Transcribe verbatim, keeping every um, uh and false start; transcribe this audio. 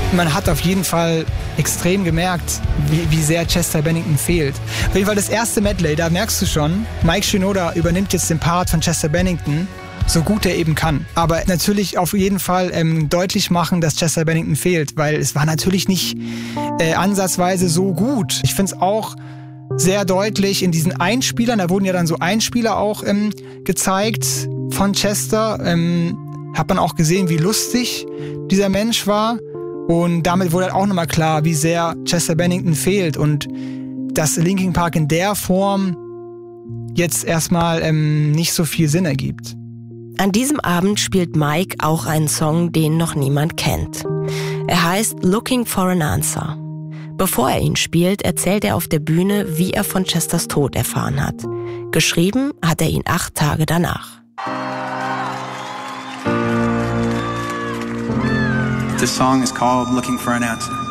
Man hat auf jeden Fall extrem gemerkt, wie, wie sehr Chester Bennington fehlt. Auf jeden Fall das erste Medley, da merkst du schon, Mike Shinoda übernimmt jetzt den Part von Chester Bennington, so gut er eben kann. Aber natürlich auf jeden Fall ähm, deutlich machen, dass Chester Bennington fehlt, weil es war natürlich nicht äh, ansatzweise so gut. Ich finde es auch sehr deutlich in diesen Einspielern, da wurden ja dann so Einspieler auch ähm, gezeigt von Chester, ähm, hat man auch gesehen, wie lustig dieser Mensch war. Und damit wurde halt auch nochmal klar, wie sehr Chester Bennington fehlt und dass Linkin Park in der Form jetzt erstmal ähm, nicht so viel Sinn ergibt. An diesem Abend spielt Mike auch einen Song, den noch niemand kennt. Er heißt Looking for an Answer. Bevor er ihn spielt, erzählt er auf der Bühne, wie er von Chesters Tod erfahren hat. Geschrieben hat er ihn acht Tage danach. This song is called Looking for an Answer.